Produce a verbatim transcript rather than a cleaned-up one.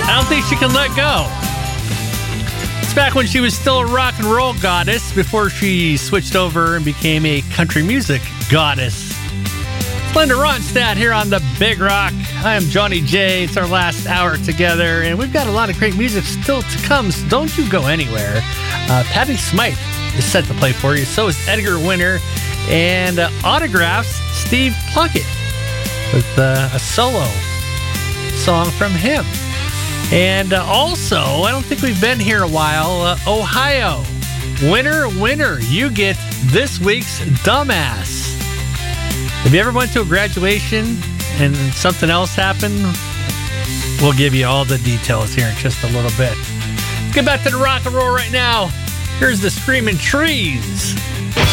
I don't think she can let go. It's back when she was still a rock and roll goddess before she switched over and became a country music goddess. It's Linda Ronstadt here on the Big Rock. I am Johnny J. It's our last hour together, and we've got a lot of great music still to come, so don't you go anywhere. Uh, Patty Smythe is set to play for you. So is Edgar Winter, and uh, Autographs, Steve Plunkett with uh, a solo song from him. And uh, also, I don't think we've been here a while, uh, Ohio. Winner, winner, you get this week's Dumbass. Have you ever went to a graduation and something else happened? We'll give you all the details here in just a little bit. Let's get back to the rock and roll right now. Here's the Screaming Trees.